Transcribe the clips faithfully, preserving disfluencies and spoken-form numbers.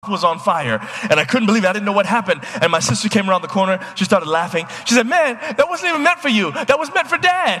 was on fire, and I couldn't believe it. I didn't know what happened. And my sister came around the corner. She started laughing. She said, man, that wasn't even meant for you. That was meant for Dad.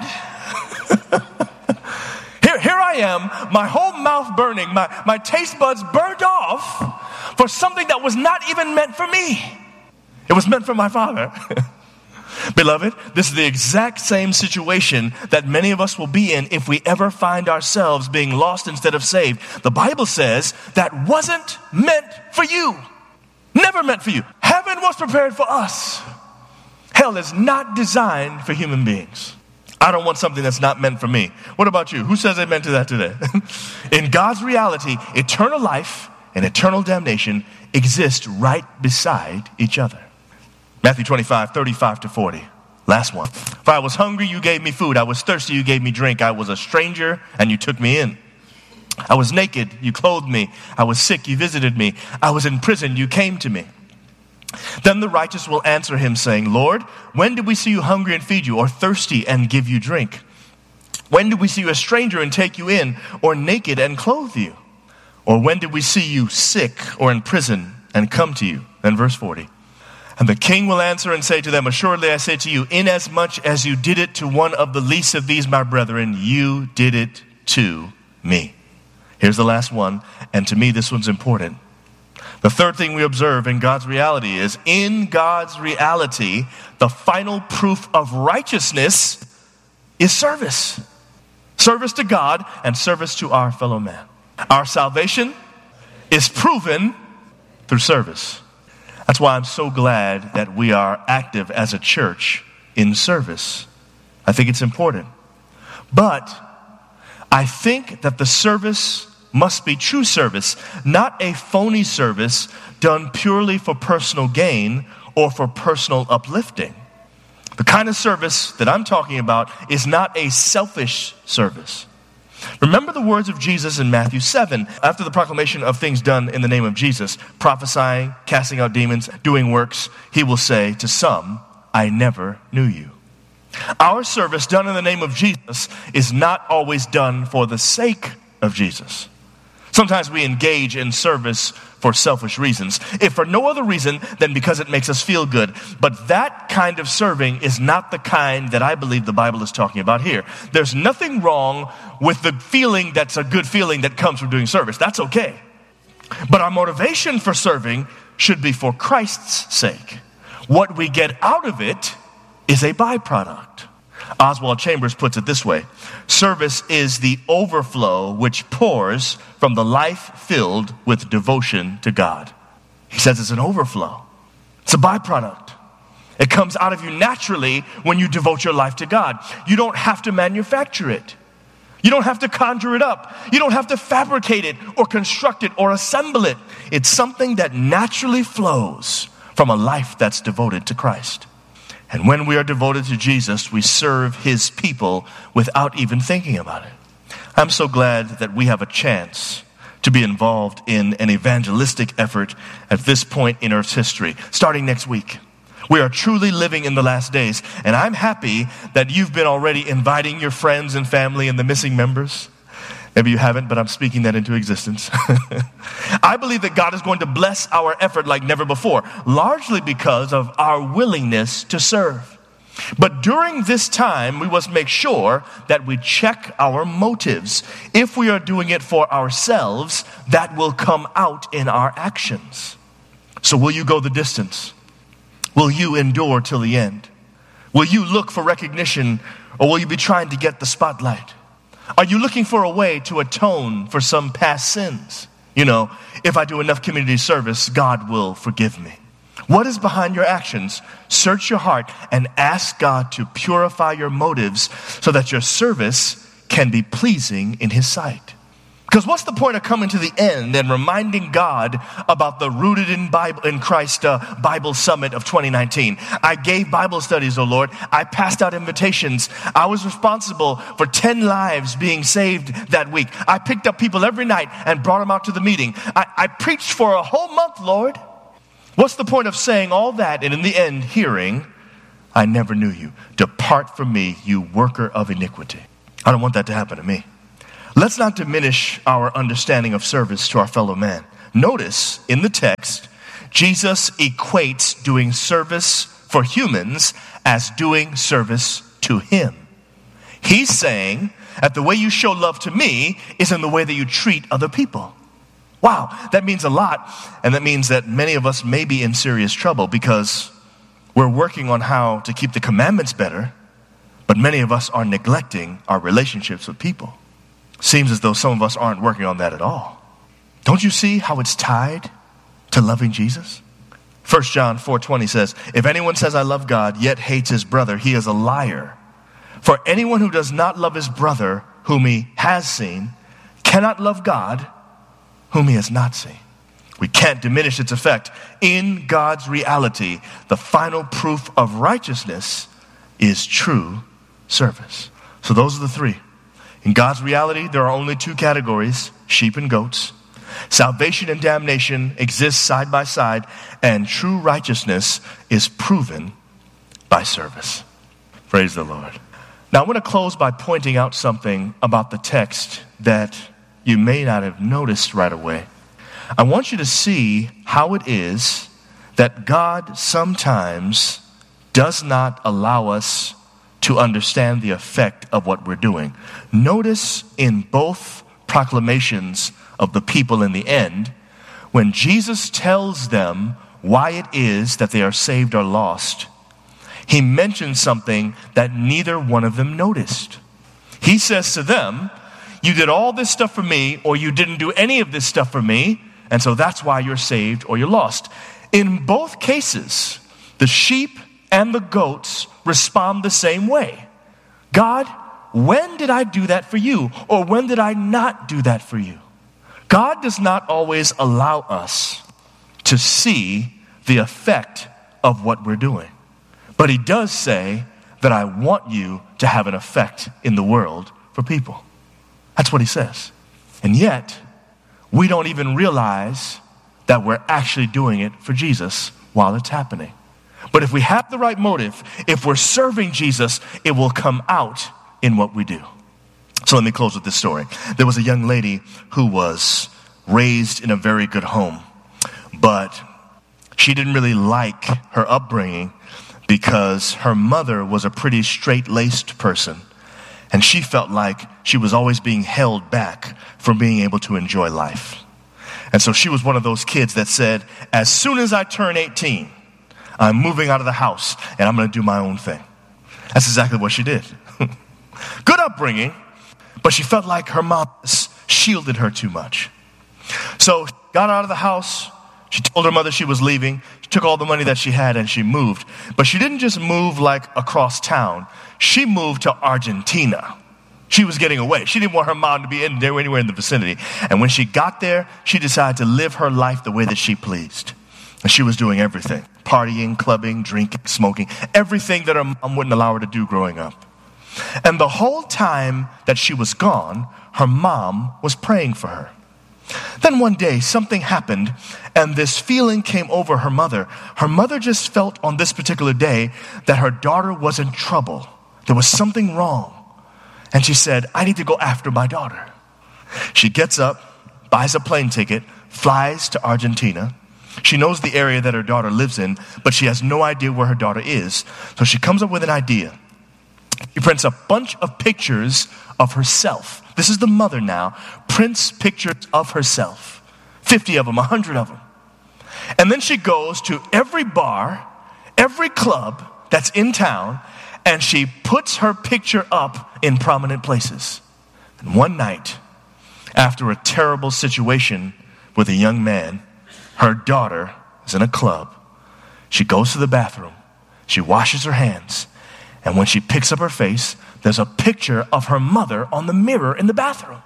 here, here I am, my whole mouth burning, my, my taste buds burned off for something that was not even meant for me. It was meant for my Father. Beloved, this is the exact same situation that many of us will be in if we ever find ourselves being lost instead of saved. The Bible says that wasn't meant for you. Never meant for you. Heaven was prepared for us. Hell is not designed for human beings. I don't want something that's not meant for me. What about you? Who says amen to that today? In God's reality, eternal life and eternal damnation exist right beside each other. Matthew twenty-five, thirty-five to forty. Last one. For I was hungry, you gave me food. I was thirsty, you gave me drink. I was a stranger, and you took me in. I was naked, you clothed me. I was sick, you visited me. I was in prison, you came to me. Then the righteous will answer him, saying, Lord, when did we see you hungry and feed you, or thirsty and give you drink? When did we see you a stranger and take you in, or naked and clothe you? Or when did we see you sick or in prison and come to you? Then verse forty. And the king will answer and say to them, assuredly I say to you, inasmuch as you did it to one of the least of these my brethren, you did it to me. Here's the last one, and to me this one's important. The third thing we observe in God's reality is, in God's reality, the final proof of righteousness is service. Service to God and service to our fellow man. Our salvation is proven through service. That's why I'm so glad that we are active as a church in service. I think it's important. But I think that the service must be true service, not a phony service done purely for personal gain or for personal uplifting. The kind of service that I'm talking about is not a selfish service. Remember the words of Jesus in Matthew seven. After the proclamation of things done in the name of Jesus, prophesying, casting out demons, doing works, he will say to some, I never knew you. Our service done in the name of Jesus is not always done for the sake of Jesus. Sometimes we engage in service for selfish reasons, if for no other reason than because it makes us feel good. But that kind of serving is not the kind that I believe the Bible is talking about here. There's nothing wrong with the feeling that's a good feeling that comes from doing service. That's okay. But our motivation for serving should be for Christ's sake. What we get out of it is a byproduct. Oswald Chambers puts it this way: service is the overflow which pours from the life filled with devotion to God. He says it's an overflow. It's a byproduct. It comes out of you naturally when you devote your life to God. You don't have to manufacture it. You don't have to conjure it up. You don't have to fabricate it or construct it or assemble it. It's something that naturally flows from a life that's devoted to Christ. And when we are devoted to Jesus, we serve his people without even thinking about it. I'm so glad that we have a chance to be involved in an evangelistic effort at this point in Earth's history, starting next week. We are truly living in the last days, and I'm happy that you've been already inviting your friends and family and the missing members. Maybe you haven't, but I'm speaking that into existence. I believe that God is going to bless our effort like never before, largely because of our willingness to serve. But during this time, we must make sure that we check our motives. If we are doing it for ourselves, that will come out in our actions. So will you go the distance? Will you endure till the end? Will you look for recognition, or will you be trying to get the spotlight? Are you looking for a way to atone for some past sins? You know, if I do enough community service, God will forgive me. What is behind your actions? Search your heart and ask God to purify your motives so that your service can be pleasing in his sight. Because what's the point of coming to the end and reminding God about the Rooted in Bible in Christ uh, Bible Summit of twenty nineteen? I gave Bible studies, oh Lord. I passed out invitations. I was responsible for ten lives being saved that week. I picked up people every night and brought them out to the meeting. I, I preached for a whole month, Lord. What's the point of saying all that and in the end hearing, I never knew you. Depart from me, you worker of iniquity. I don't want that to happen to me. Let's not diminish our understanding of service to our fellow man. Notice in the text, Jesus equates doing service for humans as doing service to him. He's saying that the way you show love to me is in the way that you treat other people. Wow, that means a lot. And that means that many of us may be in serious trouble because we're working on how to keep the commandments better, but many of us are neglecting our relationships with people. Seems as though some of us aren't working on that at all. Don't you see how it's tied to loving Jesus? First John four twenty says, if anyone says I love God, yet hates his brother, he is a liar. For anyone who does not love his brother, whom he has seen, cannot love God, whom he has not seen. We can't diminish its effect. In God's reality, the final proof of righteousness is true service. So those are the three. In God's reality, there are only two categories, sheep and goats. Salvation and damnation exist side by side, and true righteousness is proven by service. Praise the Lord. Now, I want to close by pointing out something about the text that you may not have noticed right away. I want you to see how it is that God sometimes does not allow us to understand the effect of what we're doing. Notice in both proclamations of the people in the end, when Jesus tells them why it is that they are saved or lost, he mentions something that neither one of them noticed. He says to them, you did all this stuff for me, or you didn't do any of this stuff for me, and so that's why you're saved or you're lost. In both cases, the sheep and the goats respond the same way. God, when did I do that for you? Or when did I not do that for you? God does not always allow us to see the effect of what we're doing. But he does say that I want you to have an effect in the world for people. That's what he says. And yet, we don't even realize that we're actually doing it for Jesus while it's happening. But if we have the right motive, if we're serving Jesus, it will come out in what we do. So let me close with this story. There was a young lady who was raised in a very good home, but she didn't really like her upbringing because her mother was a pretty straight-laced person, and she felt like she was always being held back from being able to enjoy life. And so she was one of those kids that said, as soon as I turn eighteen, I'm moving out of the house and I'm going to do my own thing. That's exactly what she did. Good upbringing, but she felt like her mom shielded her too much. So she got out of the house. She told her mother she was leaving. She took all the money that she had and she moved. But she didn't just move like across town. She moved to Argentina. She was getting away. She didn't want her mom to be in there anywhere in the vicinity. And when she got there, she decided to live her life the way that she pleased. And she was doing everything. Partying, clubbing, drinking, smoking. Everything that her mom wouldn't allow her to do growing up. And the whole time that she was gone, her mom was praying for her. Then one day, something happened, and this feeling came over her mother. Her mother just felt on this particular day that her daughter was in trouble. There was something wrong. And she said, I need to go after my daughter. She gets up, buys a plane ticket, flies to Argentina. She knows the area that her daughter lives in, but she has no idea where her daughter is. So she comes up with an idea. She prints a bunch of pictures of herself. This is the mother now. Prints pictures of herself. fifty of them, one hundred of them. And then she goes to every bar, every club that's in town, and she puts her picture up in prominent places. And one night, after a terrible situation with a young man, her daughter is in a club. She goes to the bathroom. She washes her hands. And when she picks up her face, there's a picture of her mother on the mirror in the bathroom.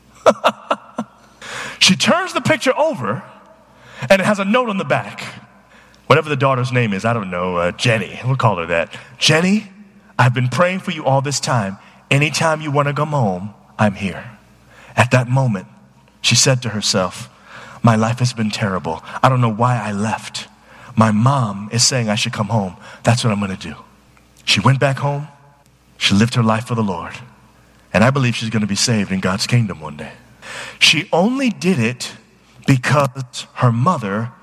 She turns the picture over, and it has a note on the back. Whatever the daughter's name is, I don't know, uh, Jenny. We'll call her that. Jenny, I've been praying for you all this time. Anytime you want to come home, I'm here. At that moment, she said to herself, my life has been terrible. I don't know why I left. My mom is saying I should come home. That's what I'm going to do. She went back home. She lived her life for the Lord. And I believe she's going to be saved in God's kingdom one day. She only did it because her mother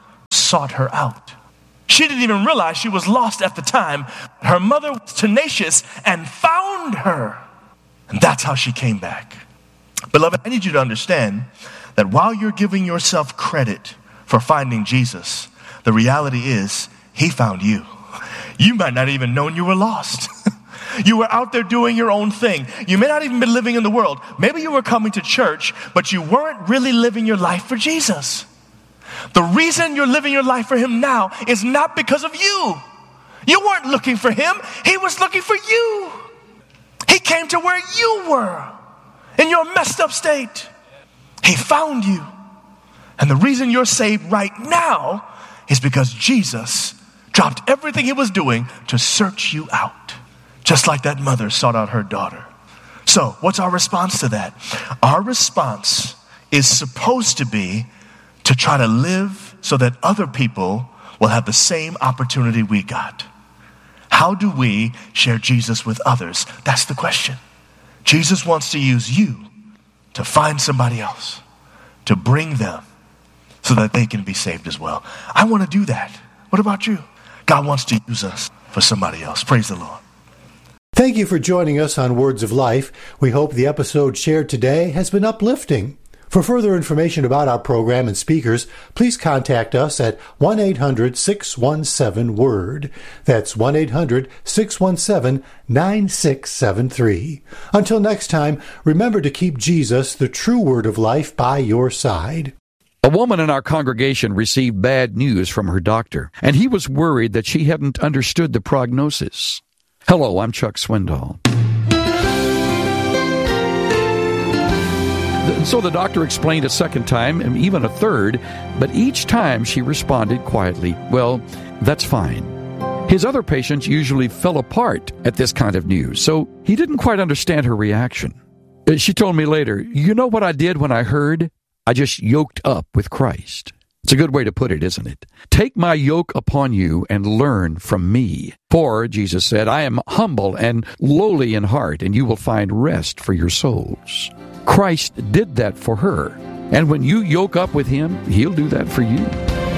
sought her out. She didn't even realize she was lost at the time. Her mother was tenacious and found her. And that's how she came back. Beloved, I need you to understand that while you're giving yourself credit for finding Jesus, the reality is he found you. You might not even known you were lost. You were out there doing your own thing. You may not even be living in the world. Maybe you were coming to church, but you weren't really living your life for Jesus. The reason you're living your life for him now is not because of you. You weren't looking for him. He was looking for you. He came to where you were in your messed up state. He found you. And the reason you're saved right now is because Jesus dropped everything he was doing to search you out. Just like that mother sought out her daughter. So, what's our response to that? Our response is supposed to be to try to live so that other people will have the same opportunity we got. How do we share Jesus with others? That's the question. Jesus wants to use you to find somebody else, to bring them so that they can be saved as well. I want to do that. What about you? God wants to use us for somebody else. Praise the Lord. Thank you for joining us on Words of Life. We hope the episode shared today has been uplifting. For further information about our program and speakers, please contact us at one eight hundred six one seven WORD. That's one eight hundred six one seven nine six seven three. Until next time, remember to keep Jesus, the true Word of life, by your side. A woman in our congregation received bad news from her doctor, and he was worried that she hadn't understood the prognosis. Hello, I'm Chuck Swindoll. So the doctor explained a second time, and even a third, but each time she responded quietly, well, that's fine. His other patients usually fell apart at this kind of news, so he didn't quite understand her reaction. She told me later, you know what I did when I heard? I just yoked up with Christ. It's a good way to put it, isn't it? Take my yoke upon you and learn from me. For, Jesus said, I am humble and lowly in heart, and you will find rest for your souls. Christ did that for her. And when you yoke up with him, he'll do that for you.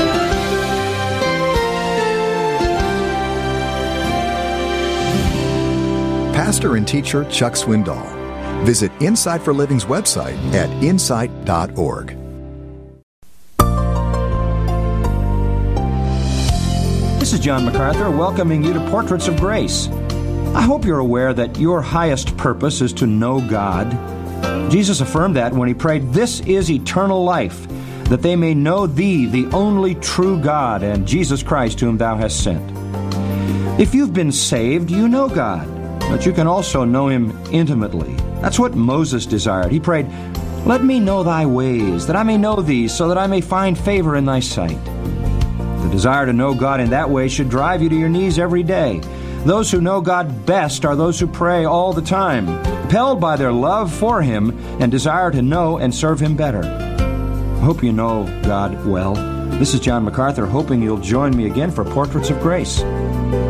Pastor and teacher Chuck Swindoll. Visit Insight for Living's website at insight dot org. This is John MacArthur welcoming you to Portraits of Grace. I hope you're aware that your highest purpose is to know God. Jesus affirmed that when he prayed, "This is eternal life, that they may know thee, the only true God, and Jesus Christ whom thou hast sent." If you've been saved, you know God, but you can also know him intimately. That's what Moses desired. He prayed, "Let me know thy ways, that I may know thee, so that I may find favor in thy sight." The desire to know God in that way should drive you to your knees every day. Those who know God best are those who pray all the time, impelled by their love for him and desire to know and serve him better. I hope you know God well. This is John MacArthur, hoping you'll join me again for Portraits of Grace.